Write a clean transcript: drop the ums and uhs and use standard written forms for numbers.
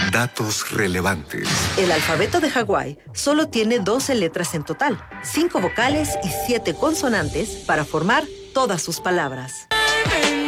Datos relevantes. El alfabeto de Hawái solo tiene 12 letras en total, 5 vocales y 7 consonantes para formar todas sus palabras.